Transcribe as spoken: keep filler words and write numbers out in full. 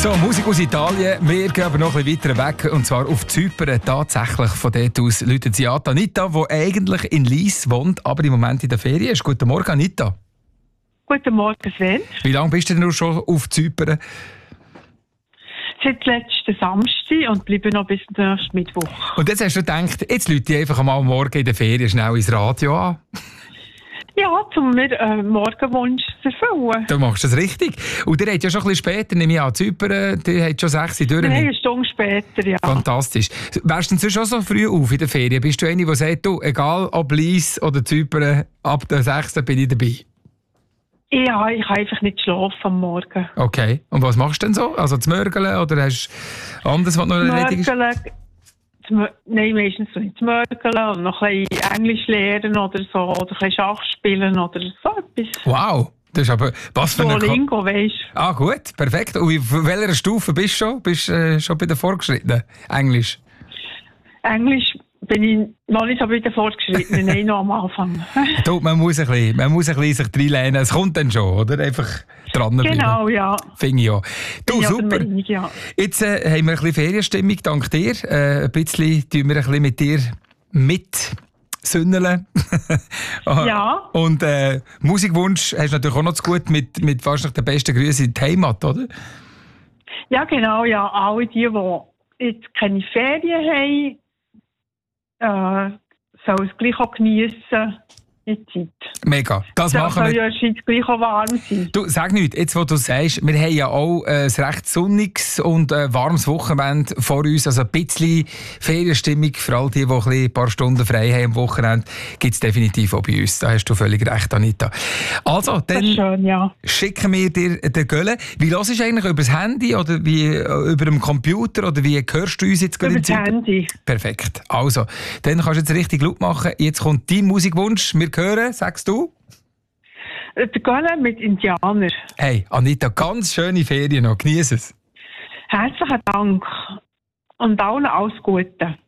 So, Musik aus Italien. Wir gehen aber noch ein bisschen weiter weg, und zwar auf Zypern. Tatsächlich, von dort aus läutet sie an Anita, die eigentlich in Lyss wohnt, aber im Moment in der Ferien ist. Guten Morgen, Anita. Guten Morgen, Sven. Wie lange bist du denn schon auf Zypern? Seit letzten Samstag und bleibe noch bis nächsten Mittwoch. Und jetzt hast du gedacht, jetzt läute ich einfach mal morgen in der Ferien schnell ins Radio an. Ja, um mir äh, Morgenwunsch zu erfüllen. Du machst das richtig. Und ihr habt ja schon ein bisschen später, nehme ich an, Zypern, die hat schon sechs durch. Nein, eine Stunde später, ja. Fantastisch. Wärst du denn schon so früh auf in der Ferien? Bist du eine, die sagt, du, egal ob Lyss oder Zypern, ab der sechsten bin ich dabei? Ja, ich kann einfach nicht schlafen am Morgen. Okay. Und was machst du denn so? Also zu mörgeln oder hast du anderes, was noch erledigt ist? Mörgeln, nein, meistens so nicht zu mörgeln und noch ein bisschen Englisch lernen oder so, oder ein bisschen Schach spielen oder so etwas. Wow, das ist aber... Was für eine... Duolingo, weisst du. Ah, gut, perfekt. Und auf welcher Stufe bist du schon? Bist du äh, schon bei den Fortgeschrittenen? Englisch? Englisch bin ich noch nicht so bei den Fortgeschrittenen, nein, noch am Anfang. Du, man muss ein bisschen, man muss ein bisschen sich reinlehnen. Es kommt dann schon, oder? Einfach dranbleiben. Genau, ja. Finde ich ja. Du, ja, super. Meinung, ja. Jetzt äh, haben wir ein bisschen Ferienstimmung, dank dir. Äh, ein bisschen tun wir ein bisschen mit dir mit sünneln. Ja. Und äh, Musikwunsch hast du natürlich auch noch zu gut mit, mit wahrscheinlich den besten Grüßen in die Heimat, oder? Ja, genau, ja. Alle die, die jetzt keine Ferien haben, äh, sollen es gleich auch geniessen, die Zeit. Mega, das So, machen wir. soll ja Schweiz gleich auch warm sein. Du, sag nichts, jetzt wo du sagst, wir haben ja auch äh, ein recht sonniges und äh, warmes Wochenende vor uns, also ein bisschen Ferienstimmung für all die, die ein, ein paar Stunden frei haben am Wochenende, gibt es definitiv auch bei uns. Da hast du völlig recht, Anita. Also, dann schön, ja. schicken wir dir den Gölle. Wie hörst du eigentlich, über das Handy oder wie, äh, über den Computer oder wie hörst du uns jetzt gerade? Über das Handy. Perfekt. Also, dann kannst du jetzt richtig laut machen. Jetzt kommt dein Musikwunsch. Wir hören, sagst du? Der Gölle mit Indianer. Hey, Anita, ganz schöne Ferien noch. Genieß es. Herzlichen Dank und allen alles Gute.